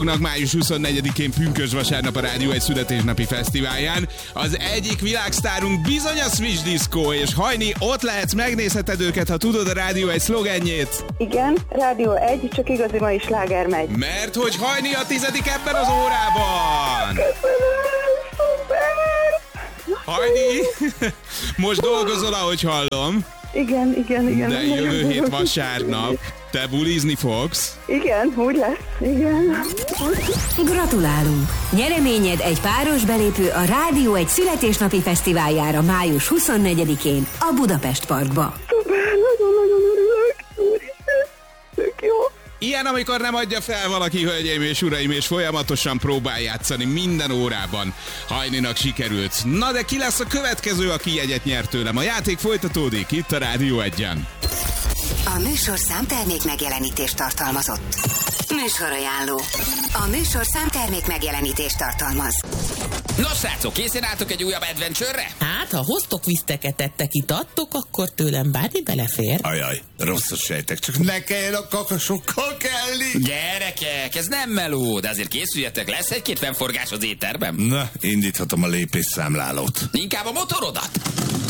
Május 24-én pünkösd vasárnap a Rádió egy születésnapi fesztiválján. Az egyik világsztárunk bizony a Switch Disco, és Hajni, ott lehetsz, megnézheted őket, ha tudod a Rádió egy szlogenjét. Igen, Rádió 1, csak igazi mai sláger megy. Mert hogy Hajni a 10. ebben az órában. Köszönöm, szuper! Hajni, most dolgozol, ahogy hallom. Igen. De jövő hét vasárnap te bulizni fogsz. Igen, úgy lesz, igen. Gratulálunk! Nyereményed egy páros belépő a Rádió egy születésnapi fesztiváljára május 24-én a Budapest Parkba. Szuper, nagyon-nagyon örülök. Úristen, tök jó. Ilyen, amikor nem adja fel valaki, hölgyeim és uraim, és folyamatosan próbál játszani minden órában. Hajninak sikerült. Na de ki lesz a következő, aki jegyet nyert tőlem? A játék folytatódik itt a Rádió 1-en. A műsor számtermék megjelenítést tartalmazott. Műsorajánló. A műsor számtermék megjelenítést tartalmaz. Nos, srácok, készen álltok egy újabb adventure-re? Hát, ha hoztok viszteket, tettek, itattok, akkor tőlem bármi belefér. Ajaj, rosszat sejtek, csak ne kelljen a kakasokkal kelni. Gyerekek, ez nem meló, de azért készüljetek, lesz egy-két fennforgás az étterben. Na, indíthatom a lépésszámlálót. Inkább a motorodat.